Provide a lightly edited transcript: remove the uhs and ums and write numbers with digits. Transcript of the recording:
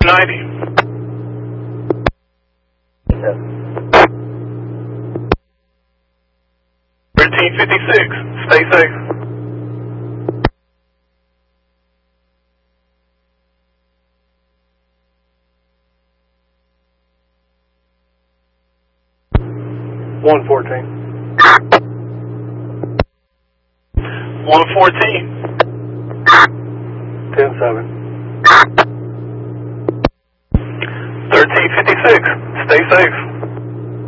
290. Yes. 1356. Stay safe. One 14. 114. 10-7. 1356. Stay safe.